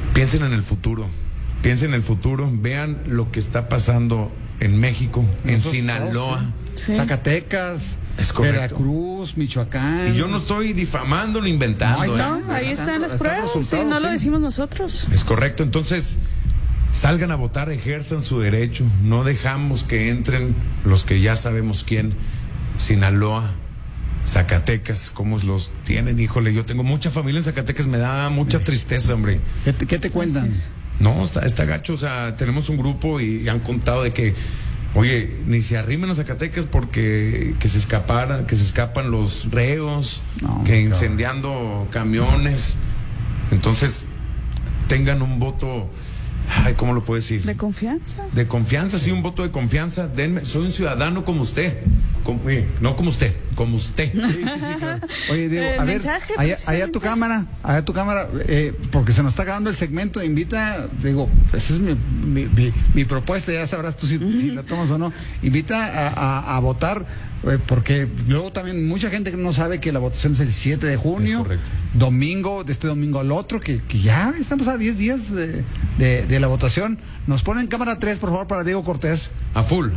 piensen en el futuro. Piensen en el futuro, vean lo que está pasando en México, en Sinaloa, Sí. Zacatecas, Veracruz, Michoacán. Y yo no estoy difamando ni inventando. No, ahí están las pruebas, y no lo decimos nosotros. Es correcto, entonces salgan a votar, ejerzan su derecho, no dejamos que entren los que ya sabemos quién, Sinaloa, Zacatecas, cómo los tienen, híjole, yo tengo mucha familia en Zacatecas, me da mucha tristeza, hombre. ¿Qué te cuentan? No, está gacho, o sea, tenemos un grupo y han contado de que, oye, ni se arrimen a Zacatecas porque que se escapan los reos, incendiando camiones. Entonces, tengan un voto, ¿cómo lo puedo decir? ¿De confianza? De confianza, sí, un voto de confianza. Denme, soy un ciudadano como usted. No como usted, como usted. Sí, claro. Oye, Diego, a ver, allá tu cámara, porque se nos está acabando el segmento, invita, digo, esa es mi propuesta, ya sabrás tú si la tomas o no, invita a votar, porque luego también mucha gente que no sabe que la votación es el 7 de junio, domingo, de este domingo al otro, que ya estamos a 10 días de la votación. Nos ponen cámara 3, por favor, para Diego Cortés. A full.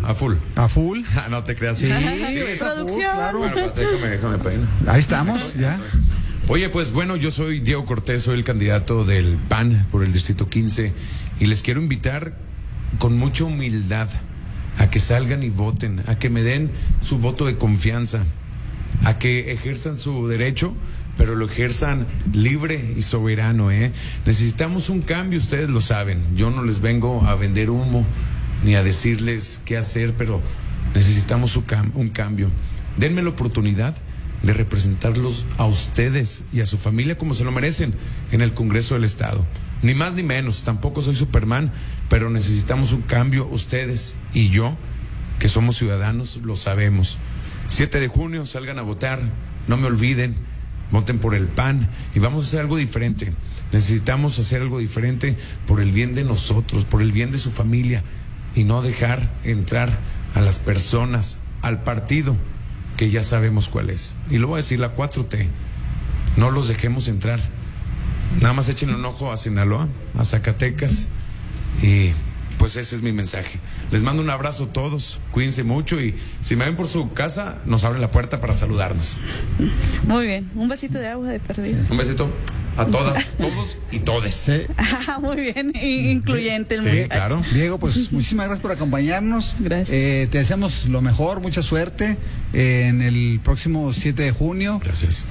No te creas. Sí, producción. Claro. Bueno, déjame peinar. Ahí estamos, ya. Oye, pues bueno, yo soy Diego Cortés, soy el candidato del PAN por el Distrito 15 y les quiero invitar con mucha humildad a que salgan y voten, a que me den su voto de confianza, a que ejerzan su derecho, pero lo ejerzan libre y soberano, Necesitamos un cambio, ustedes lo saben. Yo no les vengo a vender humo ni a decirles qué hacer, pero necesitamos un cambio. Denme la oportunidad de representarlos a ustedes y a su familia como se lo merecen en el Congreso del Estado. Ni más ni menos, tampoco soy Superman, pero necesitamos un cambio, ustedes y yo, que somos ciudadanos, lo sabemos. 7 de junio, salgan a votar, no me olviden, voten por el PAN y vamos a hacer algo diferente. Necesitamos hacer algo diferente por el bien de nosotros, por el bien de su familia y no dejar entrar a las personas, al partido, que ya sabemos cuál es. Y lo voy a decir, la 4T, no los dejemos entrar. Nada más echen un ojo a Sinaloa, a Zacatecas y pues ese es mi mensaje. Les mando un abrazo a todos, cuídense mucho y si me ven por su casa, nos abren la puerta para saludarnos. Muy bien, un vasito de agua de perdido. Un besito a todas, todos y todes. Sí. Muy bien, incluyente el muchacho. Claro. Diego, pues muchísimas gracias por acompañarnos. Gracias. Te deseamos lo mejor, mucha suerte en el próximo 7 de junio. Gracias.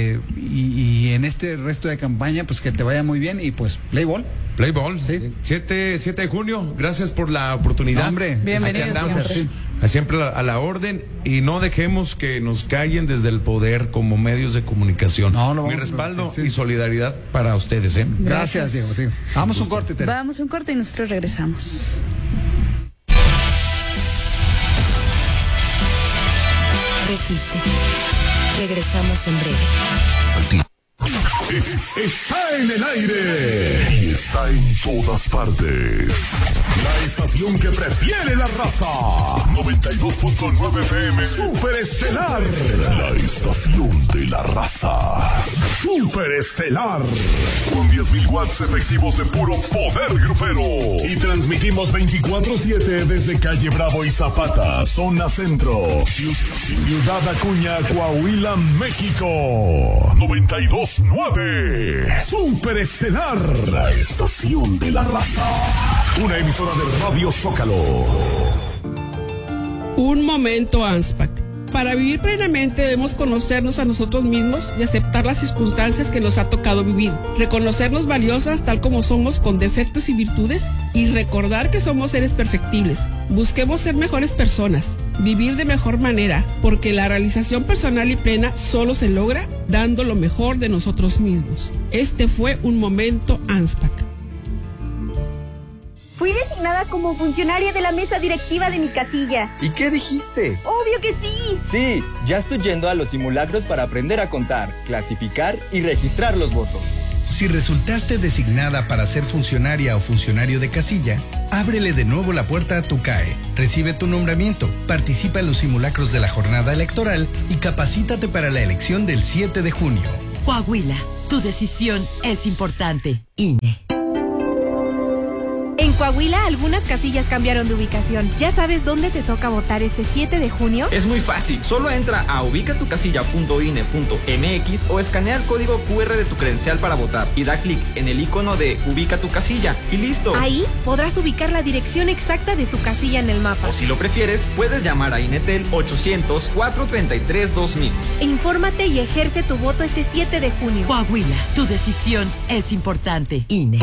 Y en este resto de campaña, pues que te vaya muy bien y pues play ball. Play ball, sí. 7 de junio, gracias por la oportunidad. Hombre, bienvenidos. Aquí andamos, siempre a la orden y no dejemos que nos callen desde el poder como medios de comunicación. Mi respaldo y solidaridad para ustedes. Gracias, Diego. Sí. Vamos a un corte, Tere. Vamos a un corte y nosotros regresamos. Resiste. Regresamos en breve. Está en el aire y está en todas partes. La estación que prefiere la raza. 92.9 FM Super Estelar. La estación de la raza. Super Estelar. Con 10.000 watts efectivos de puro poder grupero. Y transmitimos 24/7 desde Calle Bravo y Zapata, zona centro. Ciudad Acuña, Coahuila, México. 92.9 Super Estelar, la estación de la raza. Una emisora de Radio Zócalo. Un momento ANSPAC. Para vivir plenamente debemos conocernos a nosotros mismos y aceptar las circunstancias que nos ha tocado vivir, reconocernos valiosas tal como somos con defectos y virtudes y recordar que somos seres perfectibles. Busquemos ser mejores personas, vivir de mejor manera, porque la realización personal y plena solo se logra dando lo mejor de nosotros mismos. Este fue un momento ANSPAC. Fui designada como funcionaria de la mesa directiva de mi casilla. ¿Y qué dijiste? ¡Obvio que sí! Sí, ya estoy yendo a los simulacros para aprender a contar, clasificar y registrar los votos. Si resultaste designada para ser funcionaria o funcionario de casilla, ábrele de nuevo la puerta a tu CAE, recibe tu nombramiento, participa en los simulacros de la jornada electoral y capacítate para la elección del 7 de junio. Coahuila, tu decisión es importante. INE. Coahuila, algunas casillas cambiaron de ubicación. ¿Ya sabes dónde te toca votar este 7 de junio? Es muy fácil. Solo entra a ubicatucasilla.ine.mx o escanea el código QR de tu credencial para votar y da clic en el icono de Ubica tu casilla y listo. Ahí podrás ubicar la dirección exacta de tu casilla en el mapa. O si lo prefieres, puedes llamar a Inetel 800-433-2000. Infórmate y ejerce tu voto este 7 de junio. Coahuila, tu decisión es importante. INE.